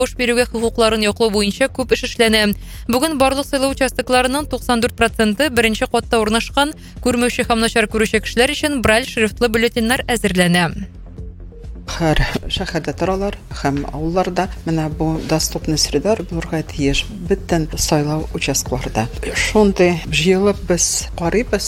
Ош беруге хукукларын яклау буенча күп эш эшләнә. Бүген барлык сайлау участокларының 94% беренче катта урнашкан күрмәүче һәм начар күрүче кешеләр өчен брайль шрифтлы бюллетеннар әзерләнә. Һәр шәһәрдә торалар һәм авылларда менә бу доступный среда булырга тиеш бөтен сайлау участкаларында. Шундый җыелып без карыйбыз.